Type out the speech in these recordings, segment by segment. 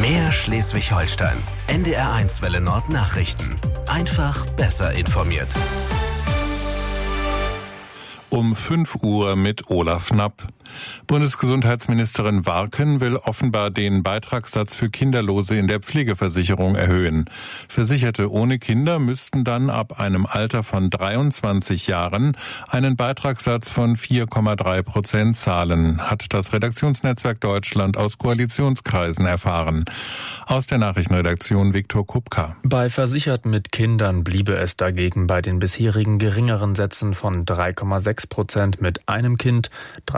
Mehr Schleswig-Holstein. NDR1 Welle Nord Nachrichten. Einfach besser informiert. Um 5 Uhr mit Olaf Knapp. Bundesgesundheitsministerin Warken will offenbar den Beitragssatz für Kinderlose in der Pflegeversicherung erhöhen. Versicherte ohne Kinder müssten dann ab einem Alter von 23 Jahren einen Beitragssatz von 4,3% zahlen, hat das Redaktionsnetzwerk Deutschland aus Koalitionskreisen erfahren. Aus der Nachrichtenredaktion Viktor Kupka. Bei Versicherten mit Kindern bliebe es dagegen bei den bisherigen geringeren Sätzen von 3,6% mit einem Kind,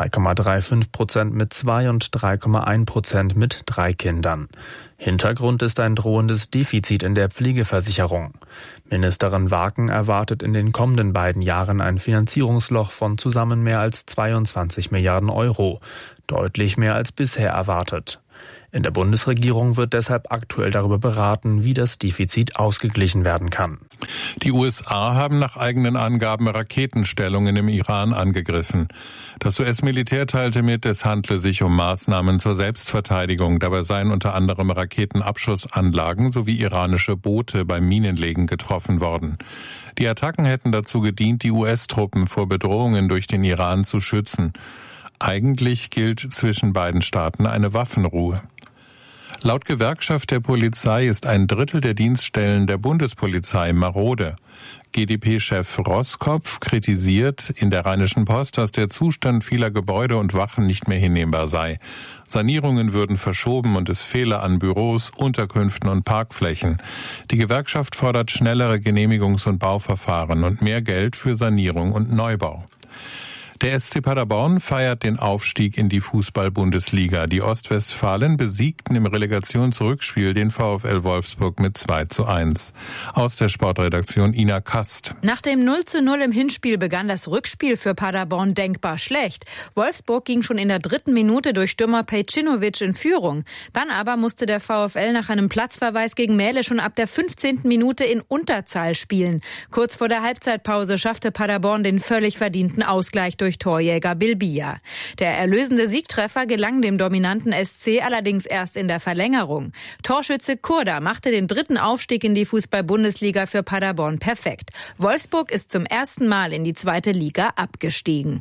3,35% mit 2 und 3,1% mit 3 Kindern. Hintergrund ist ein drohendes Defizit in der Pflegeversicherung. Ministerin Warken erwartet in den kommenden beiden Jahren ein Finanzierungsloch von zusammen mehr als 22 Milliarden Euro, deutlich mehr als bisher erwartet. In der Bundesregierung wird deshalb aktuell darüber beraten, wie das Defizit ausgeglichen werden kann. Die USA haben nach eigenen Angaben Raketenstellungen im Iran angegriffen. Das US-Militär teilte mit, es handle sich um Maßnahmen zur Selbstverteidigung. Dabei seien unter anderem Raketenabschussanlagen sowie iranische Boote beim Minenlegen getroffen worden. Die Attacken hätten dazu gedient, die US-Truppen vor Bedrohungen durch den Iran zu schützen. Eigentlich gilt zwischen beiden Staaten eine Waffenruhe. Laut Gewerkschaft der Polizei ist 1/3 der Dienststellen der Bundespolizei marode. GdP-Chef Roskopf kritisiert in der Rheinischen Post, dass der Zustand vieler Gebäude und Wachen nicht mehr hinnehmbar sei. Sanierungen würden verschoben und es fehle an Büros, Unterkünften und Parkflächen. Die Gewerkschaft fordert schnellere Genehmigungs- und Bauverfahren und mehr Geld für Sanierung und Neubau. Der SC Paderborn feiert den Aufstieg in die Fußball-Bundesliga. Die Ostwestfalen besiegten im Relegationsrückspiel den VfL Wolfsburg mit 2:1. Aus der Sportredaktion Ina Kast. Nach dem 0:0 im Hinspiel begann das Rückspiel für Paderborn denkbar schlecht. Wolfsburg ging schon in der 3. Minute durch Stürmer Pejcinovic in Führung. Dann aber musste der VfL nach einem Platzverweis gegen Mähle schon ab der 15. Minute in Unterzahl spielen. Kurz vor der Halbzeitpause schaffte Paderborn den völlig verdienten Ausgleich durch Torjäger Bilbia. Der erlösende Siegtreffer gelang dem dominanten SC allerdings erst in der Verlängerung. Torschütze Kurda machte den 3. Aufstieg in die Fußball-Bundesliga für Paderborn perfekt. Wolfsburg ist zum ersten Mal in die 2. Liga abgestiegen.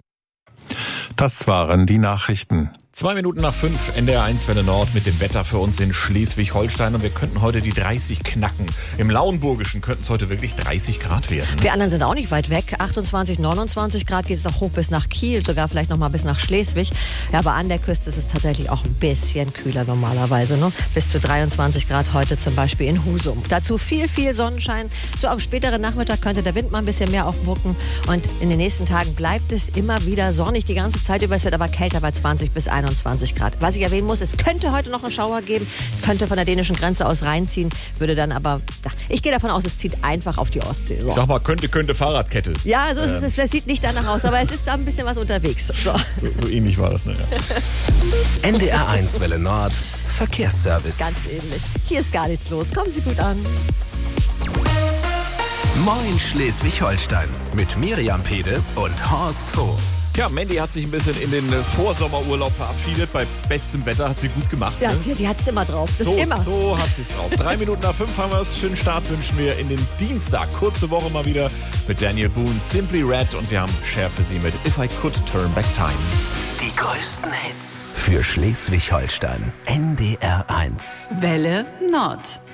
Das waren die Nachrichten. 2 Minuten nach 5, NDR1 Welle Nord mit dem Wetter für uns in Schleswig-Holstein. Und wir könnten heute die 30 knacken. Im Lauenburgischen könnten es heute wirklich 30 Grad werden. Wir anderen sind auch nicht weit weg. 28, 29 Grad geht es auch hoch bis nach Kiel, sogar vielleicht noch mal bis nach Schleswig. Ja, aber an der Küste ist es tatsächlich auch ein bisschen kühler normalerweise. Ne? Bis zu 23 Grad heute zum Beispiel in Husum. Dazu viel Sonnenschein. So am späteren Nachmittag könnte der Wind mal ein bisschen mehr aufmucken. Und in den nächsten Tagen bleibt es immer wieder sonnig die ganze Zeit über. Es wird aber kälter bei 20 bis 21 Grad. Was ich erwähnen muss, es könnte heute noch einen Schauer geben. Es könnte von der dänischen Grenze aus reinziehen, würde dann aber, ich gehe davon aus, es zieht einfach auf die Ostsee. So. Ich sag mal, könnte Fahrradkette. Ja, so ist es. Das sieht nicht danach aus, aber es ist da ein bisschen was unterwegs. So ähnlich war das, ne? Ja. NDR1 Welle Nord, Verkehrsservice. Ganz ähnlich. Hier ist gar nichts los. Kommen Sie gut an. Moin Schleswig-Holstein mit Miriam Pede und Horst Hof. Ja, Mandy hat sich ein bisschen in den Vorsommerurlaub verabschiedet. Bei bestem Wetter hat sie gut gemacht. Ja, ne? die hat es immer drauf. So hat sie es drauf. 3 Minuten nach 5 haben wir es. Schönen Start wünschen wir in den Dienstag. Kurze Woche mal wieder mit Daniel Boone, Simply Red. Und wir haben Cher für Sie mit If I Could Turn Back Time. Die größten Hits für Schleswig-Holstein. NDR1. Welle Nord.